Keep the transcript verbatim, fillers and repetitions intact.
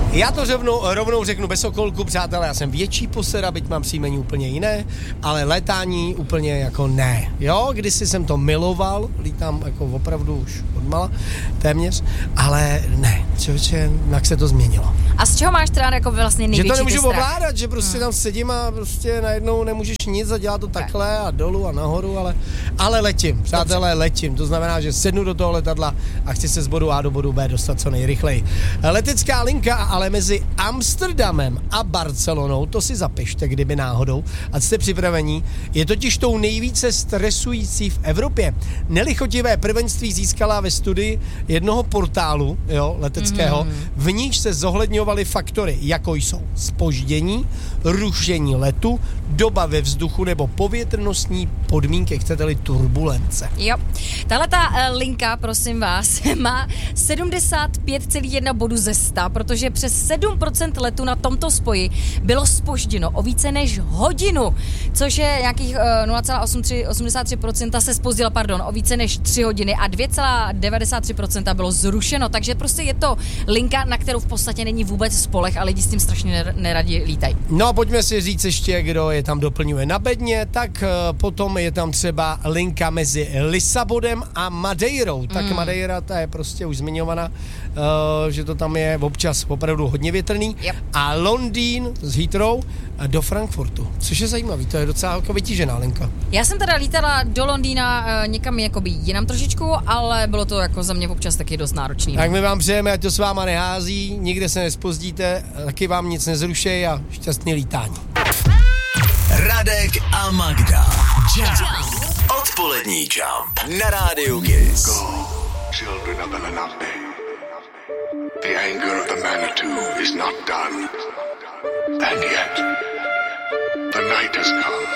Já to rovnou, rovnou řeknu bez okolku, přátelé, já jsem větší posera, byť mám příjmení úplně jiné, ale létání úplně jako ne, jo, kdysi jsem to miloval, lítám jako opravdu už odmala, téměř, ale ne, člověče, jak se to změnilo. A z čeho máš teda jako vlastně největší Že to nemůžu strach? ovládat, že prostě hmm. tam sedím a prostě najednou nemůžeš nic a dělat to takhle a dolů a nahoru, ale, ale letím, přátelé, letím, to znamená, že sednu do toho letadla a chci se z bodu A do bodu B dostat co nejrychleji. Letecká linka, ale mezi Amsterdamem a Barcelonou, to si zapište, kdyby náhodou, a jste připravení, je totiž tou nejvíce stresující v Evropě. Nelichotivé prvenství získala ve studii jednoho portálu, jo, leteckého, mm. v níž se zohledňovaly faktory, jako jsou zpoždění, rušení letu, doba ve vzduchu nebo povětrnostní podmínky, chcete-li turbulence. Jo. Tahle ta uh, linka, prosím vás, má sedmdesát pět celá jedna bodů ze sta, protože přes sedm procent letu na tomto spoji bylo zpožděno o více než hodinu, což je nějakých uh, nula celá osmdesát tři procenta se zpozdilo, pardon, o více než tři hodiny a dvě celá devadesát tři procenta bylo zrušeno, takže prostě je to linka, na kterou v podstatě není vůbec spoleh a lidi s tím strašně neradi lítají. No a pojďme si říct ještě, kdo je tam doplňuje na bedně, tak uh, potom je tam třeba linka mezi Lisabodem a Madeirou, tak mm. Madeira, ta je prostě už zmiňovaná, uh, že to tam je občas opravdu hodně větrný, yep. a Londýn z Heathrow do Frankfurtu, což je zajímavý, to je docela jako vytížená linka. Já jsem teda lítala do Londýna uh, někam jakoby jinam trošičku, ale bylo to jako za mě občas taky dost náročný. Tak my vám přejeme, ať to s váma nehází, nikde se nespozdíte, taky vám nic nezrušej a šťastný lítání. Radek a Magda. Jump. Odpolední Jump na rádiu Kiss. Go, children of the Lenape. The anger of the Manitou is not done. And yet, the night has come.